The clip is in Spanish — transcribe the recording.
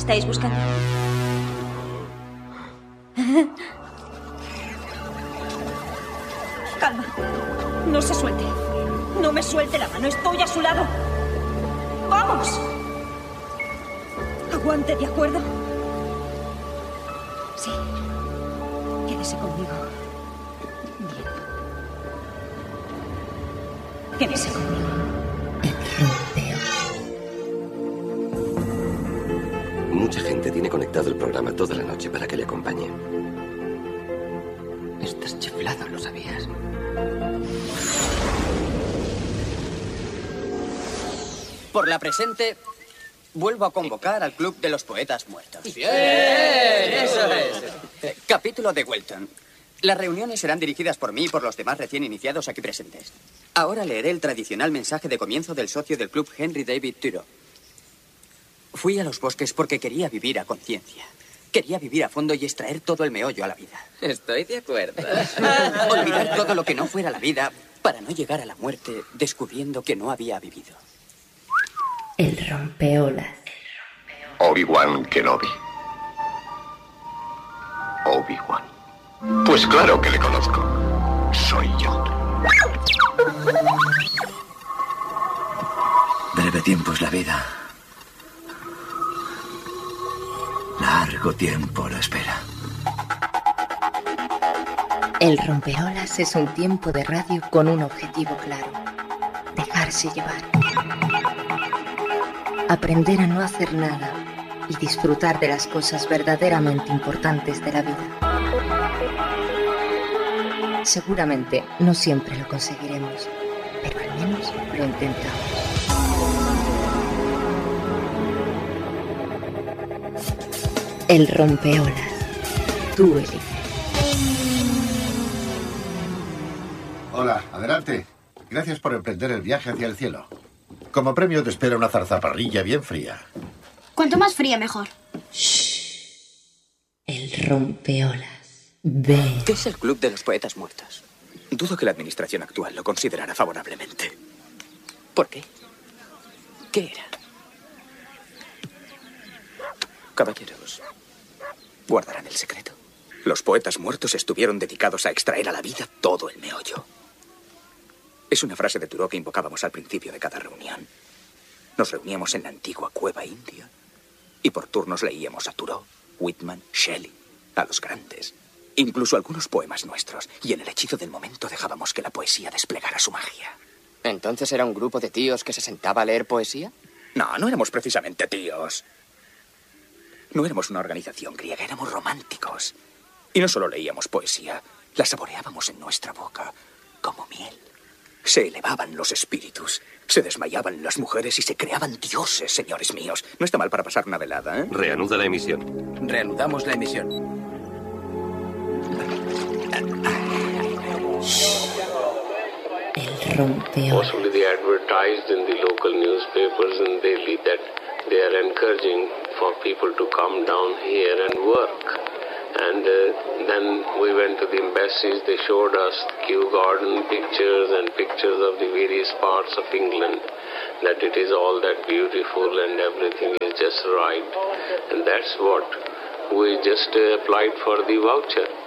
estáis buscando? Calma. No se suelte. No me suelte la mano. Estoy a su lado. ¡Vamos! Aguante, ¿de acuerdo? Sí. Quédese conmigo. Bien. Quédese conmigo. Mucha gente tiene conectado el programa toda la noche para que le acompañe. Estás chiflado, ¿lo sabías? Por la presente, vuelvo a convocar al Club de los Poetas Muertos. ¡Bien! ¡Eso es! Capítulo de Welton. Las reuniones serán dirigidas por mí y por los demás recién iniciados aquí presentes. Ahora leeré el tradicional mensaje de comienzo del socio del club Henry David Thoreau. Fui a los bosques porque quería vivir a conciencia. Quería vivir a fondo y extraer todo el meollo a la vida. Estoy de acuerdo. Olvidar todo lo que no fuera la vida para no llegar a la muerte descubriendo que no había vivido. El rompeolas. Obi-Wan Kenobi. Obi-Wan. Pues claro que le conozco. Soy yo. Breve tiempo es la vida. Largo tiempo la espera. El rompeolas es un tiempo de radio con un objetivo claro: dejarse llevar. Aprender a no hacer nada y disfrutar de las cosas verdaderamente importantes de la vida. Seguramente no siempre lo conseguiremos, pero al menos lo intentamos. El rompeolas. Tú eliges. Hola, adelante. Gracias por emprender el viaje hacia el cielo. Como premio te espera una zarzaparrilla bien fría. Cuanto más fría, mejor. El rompeolas. Ve. ¿Qué es el Club de los Poetas Muertos? Dudo que la administración actual lo considerara favorablemente. ¿Por qué? ¿Qué era? Caballeros, guardarán el secreto. Los poetas muertos estuvieron dedicados a extraer a la vida todo el meollo. Es una frase de Thoreau que invocábamos al principio de cada reunión. Nos reuníamos en la antigua cueva india y por turnos leíamos a Thoreau, Whitman, Shelley, a los grandes, incluso algunos poemas nuestros, y en el hechizo del momento dejábamos que la poesía desplegara su magia. ¿Entonces era un grupo de tíos que se sentaba a leer poesía? No, no éramos precisamente tíos. No éramos una organización griega, éramos románticos. Y no solo leíamos poesía, la saboreábamos en nuestra boca como miel. Se elevaban los espíritus, se desmayaban las mujeres y se creaban dioses, señores míos. No está mal para pasar una velada, ¿eh? Reanuda la emisión. Reanudamos la emisión. El rompeolas. Possibly they advertised in the local newspapers and daily that they are encouraging for people to come down here and work. And then we went to the embassies. They showed us Kew Garden pictures and pictures of the various parts of England, that it is all that beautiful and everything is just right. And that's what we just applied for the voucher.